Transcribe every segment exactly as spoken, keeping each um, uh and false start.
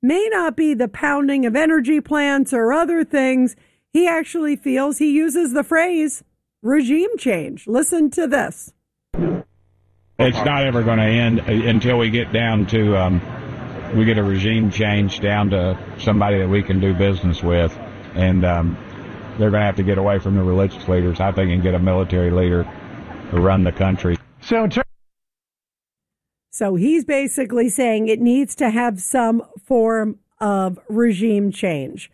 may not be the pounding of energy plants or other things. He actually feels, he uses the phrase regime change. Listen to this. It's not ever going to end until we get down to, um, we get a regime change down to somebody that we can do business with. And um, they're going to have to get away from the religious leaders, I think, and get a military leader to run the country. So, ter- So he's basically saying it needs to have some form of regime change.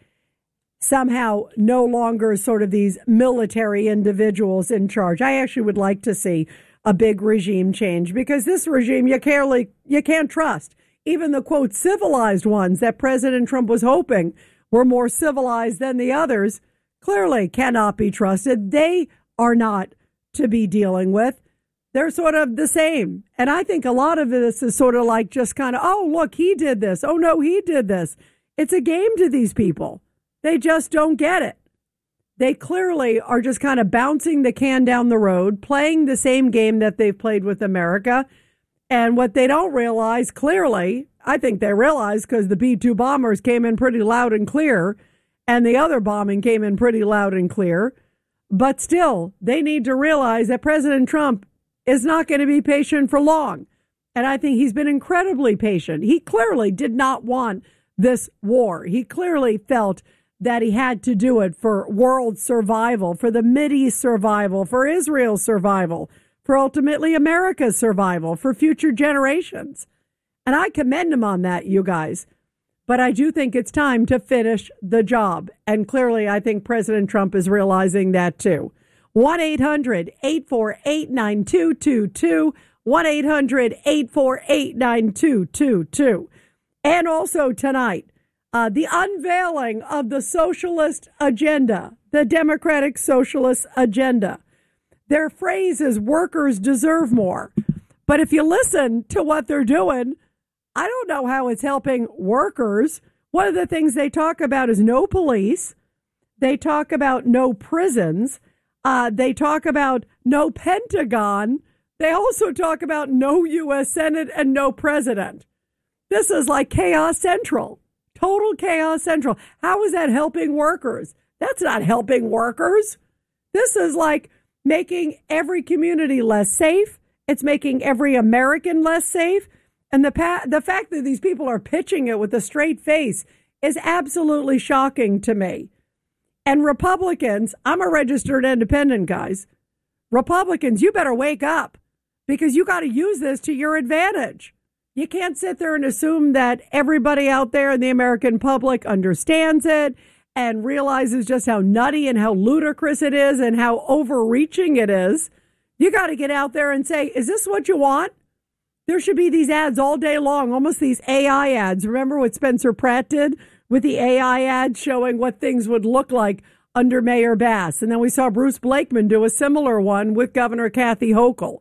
Somehow no longer sort of these military individuals in charge. I actually would like to see a big regime change because this regime you can't, you can't trust. Even the, quote, civilized ones that President Trump was hoping were more civilized than the others clearly cannot be trusted. They are not to be dealing with. They're sort of the same. And I think a lot of this is sort of like just kind of, oh, look, he did this. Oh, no, he did this. It's a game to these people. They just don't get it. They clearly are just kind of bouncing the can down the road, playing the same game that they've played with America. And what they don't realize clearly, I think they realize because the B two bombers came in pretty loud and clear, and the other bombing came in pretty loud and clear. But still, they need to realize that President Trump is not going to be patient for long. And I think he's been incredibly patient. He clearly did not want this war. He clearly felt that he had to do it for world survival, for the Mideast survival, for Israel's survival, for ultimately America's survival, for future generations. And I commend him on that, you guys. But I do think it's time to finish the job. And clearly, I think President Trump is realizing that too. one eight hundred eight four eight nine two two two, one eight hundred eight four eight nine two two two. And also tonight, uh, the unveiling of the socialist agenda, the Democratic Socialist agenda. Their phrase is workers deserve more. But if you listen to what they're doing, I don't know how it's helping workers. One of the things they talk about is no police. They talk about no prisons. Uh, they talk about no Pentagon. They also talk about no U S Senate and no president. This is like chaos central, total chaos central. How is that helping workers? That's not helping workers. This is like making every community less safe. It's making every American less safe. And the pa- the fact that these people are pitching it with a straight face is absolutely shocking to me. And Republicans, I'm a registered independent, guys. Republicans, you better wake up because you got to use this to your advantage. You can't sit there and assume that everybody out there in the American public understands it and realizes just how nutty and how ludicrous it is and how overreaching it is. You got to get out there and say, is this what you want? There should be these ads all day long, almost these A I ads. Remember what Spencer Pratt did with the A I ads showing what things would look like under Mayor Bass? And then we saw Bruce Blakeman do a similar one with Governor Kathy Hochul.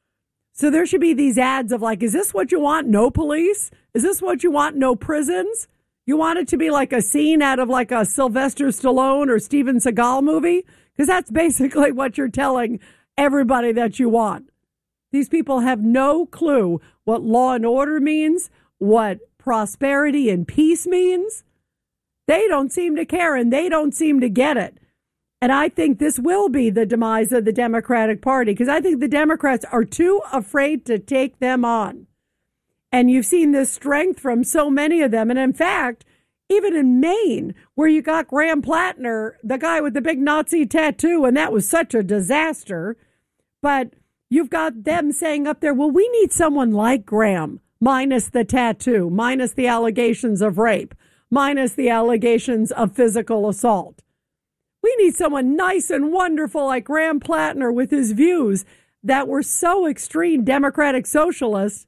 So there should be these ads of like, is this what you want? No police? Is this what you want? No prisons? You want it to be like a scene out of like a Sylvester Stallone or Steven Seagal movie? Because that's basically what you're telling everybody that you want. These people have no clue what law and order means, what prosperity and peace means. They don't seem to care, and they don't seem to get it. And I think this will be the demise of the Democratic Party, because I think the Democrats are too afraid to take them on. And you've seen this strength from so many of them. And in fact, even in Maine, where you got Graham Plattner, the guy with the big Nazi tattoo, and that was such a disaster. But you've got them saying up there, well, we need someone like Graham, minus the tattoo, minus the allegations of rape, minus the allegations of physical assault. We need someone nice and wonderful like Graham Plattner with his views that were so extreme Democratic socialists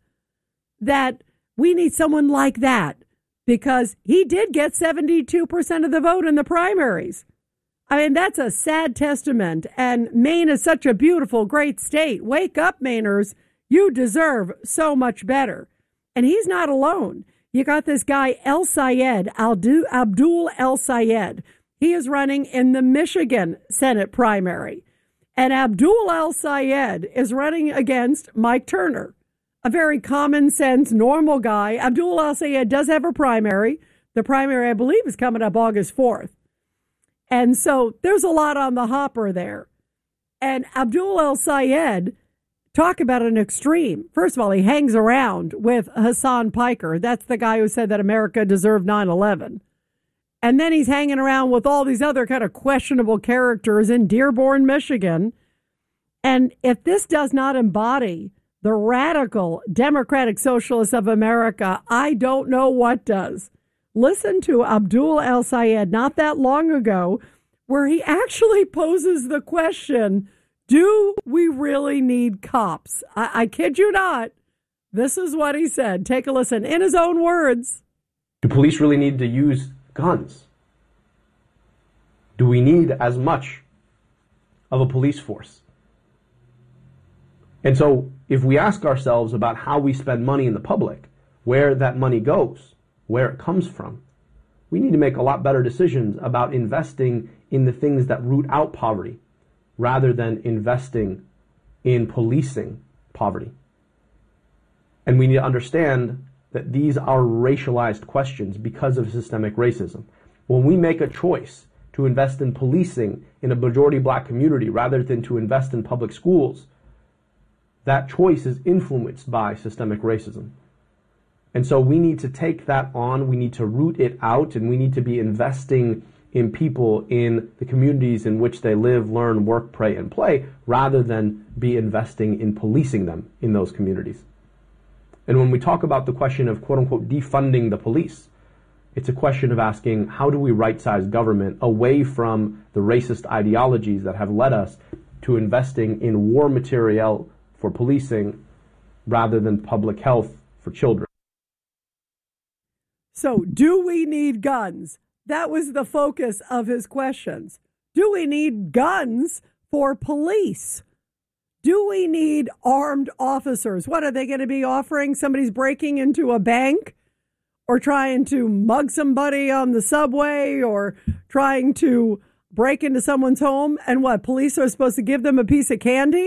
that we need someone like that because he did get seventy-two percent of the vote in the primaries. I mean, that's a sad testament. And Maine is such a beautiful, great state. Wake up, Mainers. You deserve so much better. And he's not alone. You got this guy, El Sayed, Abdul El Sayed. He is running in the Michigan Senate primary. And Abdul El Sayed is running against Mike Turner. a very common sense, normal guy. Abdul El-Sayed does have a primary. The primary, I believe, is coming up August fourth. And so there's a lot on the hopper there. And Abdul El-Sayed, talk about an extreme. First of all, he hangs around with Hassan Piker. That's the guy who said that America deserved nine eleven. And then he's hanging around with all these other kind of questionable characters in Dearborn, Michigan. And if this does not embody the radical Democratic Socialists of America, I don't know what does. Listen to Abdul El-Sayed not that long ago, where he actually poses the question, do we really need cops? I, I kid you not. This is what he said. Take a listen in his own words. Do police really need to use guns? Do we need as much of a police force? And so if we ask ourselves about how we spend money in the public, where that money goes, where it comes from, we need to make a lot better decisions about investing in the things that root out poverty rather than investing in policing poverty. And we need to understand that these are racialized questions because of systemic racism. When we make a choice to invest in policing in a majority black community rather than to invest in public schools, that choice is influenced by systemic racism. And so we need to take that on, we need to root it out, and we need to be investing in people in the communities in which they live, learn, work, pray, and play, rather than be investing in policing them in those communities. And when we talk about the question of quote-unquote defunding the police, it's a question of asking, how do we right-size government away from the racist ideologies that have led us to investing in war materiel for policing rather than public health for children? So, do we need guns? That was the focus of his questions. Do we need guns for police? Do we need armed officers? What are they going to be offering? Somebody's breaking into a bank or trying to mug somebody on the subway or trying to break into someone's home, and what, police are supposed to give them a piece of candy?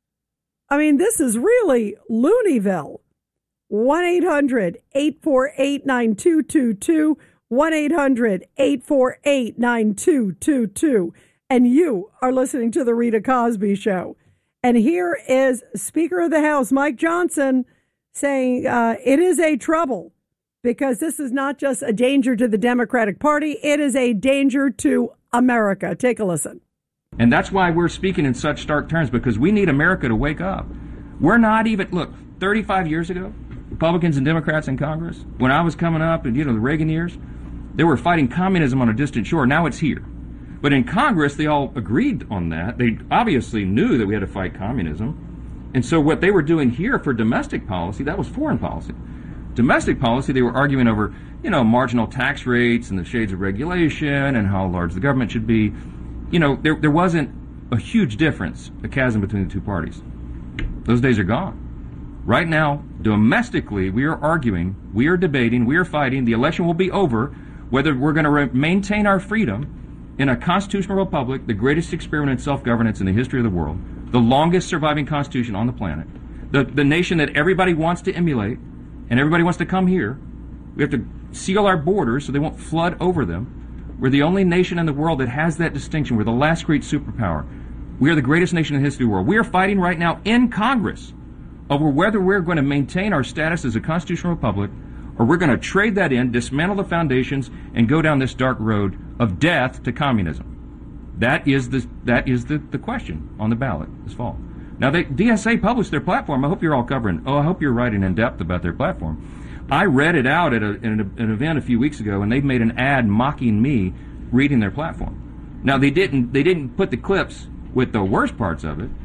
I mean, this is really Looneyville. one eight hundred eight four eight nine two two two, one eight hundred eight four eight nine two two two. And you are listening to The Rita Cosby Show. And here is Speaker of the House, Mike Johnson, saying uh, it is a trouble because this is not just a danger to the Democratic Party, it is a danger to America. Take a listen. And that's why we're speaking in such stark terms, because we need America to wake up. We're not even, look, thirty-five years ago, Republicans and Democrats in Congress, when I was coming up in, you know, the Reagan years, they were fighting communism on a distant shore. Now it's here. But in Congress, they all agreed on that. They obviously knew that we had to fight communism. And so what they were doing here for domestic policy, that was foreign policy. Domestic policy, they were arguing over, you know, marginal tax rates and the shades of regulation and how large the government should be. You know, there there wasn't a huge difference, a chasm between the two parties. Those days are gone. Right now, domestically, we are arguing, we are debating, we are fighting. The election will be over whether we're going to re- maintain our freedom in a constitutional republic, the greatest experiment in self-governance in the history of the world, the longest surviving constitution on the planet, the, the nation that everybody wants to emulate, and everybody wants to come here. We have to seal our borders so they won't flood over them. We're the only nation in the world that has that distinction. We're the last great superpower. We are the greatest nation in the history of the world. We are fighting right now in Congress over whether we're going to maintain our status as a constitutional republic or we're going to trade that in, dismantle the foundations, and go down this dark road of death to communism. That is the that is the, the question on the ballot this fall. Now, they, D S A published their platform. I hope you're all covering. Oh, I hope you're writing in depth about their platform. I read it out at a, an, an event a few weeks ago, and they've made an ad mocking me reading their platform. Now, they didn't they didn't put the clips with the worst parts of it.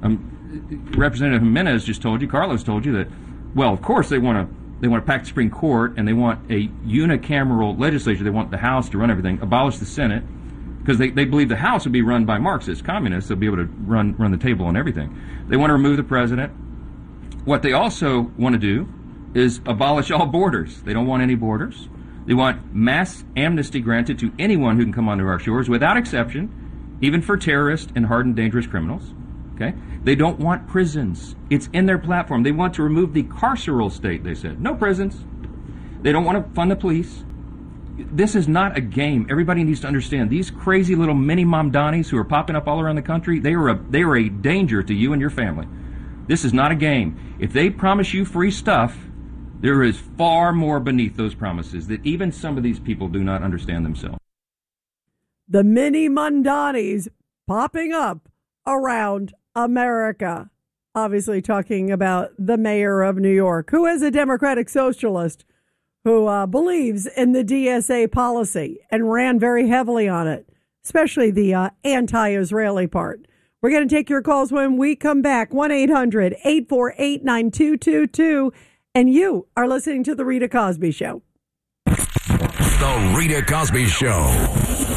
Um, Representative Jimenez just told you, Carlos told you that. Well, of course they want to they want to pack the Supreme Court, and they want a unicameral legislature. They want the House to run everything, abolish the Senate, because they, they believe the House would be run by Marxists, communists. They'll be able to run run the table on everything. They want to remove the president. What they also want to do is abolish all borders. They don't want any borders. They want mass amnesty granted to anyone who can come onto our shores without exception, even for terrorists and hardened dangerous criminals. Okay? They don't want prisons. It's in their platform. They want to remove the carceral state, they said. No prisons. They don't want to fund the police. This is not a game. Everybody needs to understand. These crazy little mini Mamdanis who are popping up all around the country, they are a, they are a danger to you and your family. This is not a game. If they promise you free stuff, there is far more beneath those promises that even some of these people do not understand themselves. The mini Mamdanis popping up around America. Obviously talking about the mayor of New York, who is a Democratic socialist, who uh, believes in the D S A policy and ran very heavily on it, especially the uh, anti-Israeli part. We're going to take your calls when we come back. one eight hundred eight four eight nine two two two. And you are listening to The Rita Cosby Show. The Rita Cosby Show.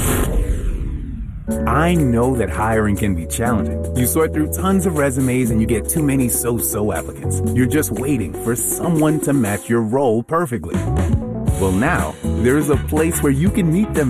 I know that hiring can be challenging. You sort through tons of resumes and you get too many so-so applicants. You're just waiting for someone to match your role perfectly. Well, now, there's a place where you can meet them